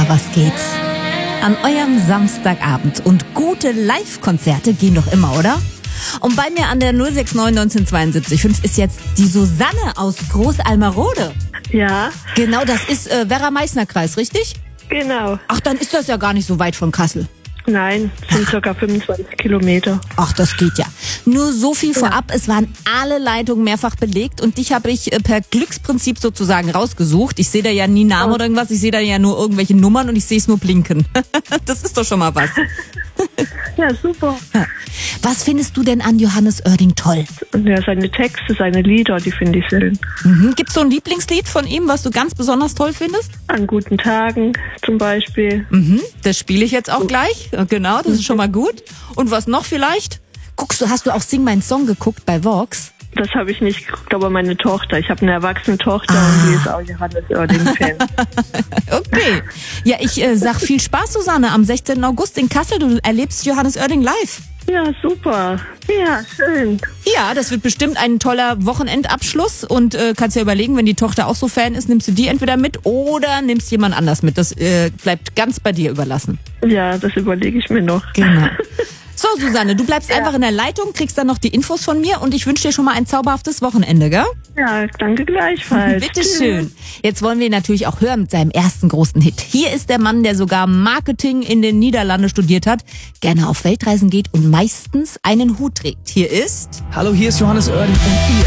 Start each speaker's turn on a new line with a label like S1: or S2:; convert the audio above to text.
S1: Ja, was geht? An eurem Samstagabend. Und gute Live-Konzerte gehen doch immer, oder? Und bei mir an der 069 1972 5 ist jetzt die Susanne aus Groß-Almerode.
S2: Ja,
S1: Genau, das ist Werra-Meißner-Kreis, richtig?
S2: genau.
S1: Ach, dann ist das ja gar nicht so weit von Kassel.
S2: Nein, es sind ca. 25 Kilometer.
S1: Ach, das geht ja. Nur so viel vorab, es waren alle Leitungen mehrfach belegt und dich habe ich per Glücksprinzip sozusagen rausgesucht. Ich sehe da ja nie Namen oder irgendwas, ich sehe da ja nur irgendwelche Nummern und ich sehe es nur blinken. Das ist doch schon mal was.
S2: Ja, super.
S1: Was findest du denn an Johannes Oerding toll?
S2: Und ja, seine Texte, seine Lieder, die finde ich schön.
S1: Gibt's so ein Lieblingslied von ihm, was du ganz besonders toll findest?
S2: An guten Tagen zum Beispiel.
S1: Das spiele ich jetzt auch gleich. Genau, das ist schon mal gut. Und was noch vielleicht? Hast du auch Sing Mein Song geguckt bei Vox?
S2: Das habe ich nicht geguckt, aber meine Tochter. Ich habe eine erwachsene Tochter und die ist auch Johannes Oerding-Fan.
S1: Okay. Ja, ich sag viel Spaß, Susanne, am 16. August in Kassel. Du erlebst Johannes Oerding live.
S2: Ja, super. Ja, schön.
S1: Ja, das wird bestimmt ein toller Wochenendabschluss und kannst ja überlegen, wenn die Tochter auch so Fan ist, nimmst du die entweder mit oder nimmst jemand anders mit. Das bleibt ganz bei dir überlassen.
S2: Ja, das überlege ich mir noch.
S1: Genau. So, Susanne, du bleibst einfach in der Leitung, kriegst dann noch die Infos von mir und ich wünsche dir schon mal ein zauberhaftes Wochenende, gell?
S2: Ja, danke gleichfalls.
S1: Bitteschön. Jetzt wollen wir ihn natürlich auch hören mit seinem ersten großen Hit. Hier ist der Mann, der sogar Marketing in den Niederlanden studiert hat, gerne auf Weltreisen geht und meistens einen Hut trägt. Hier ist...
S3: Hallo, hier ist Johannes Oerding und ihr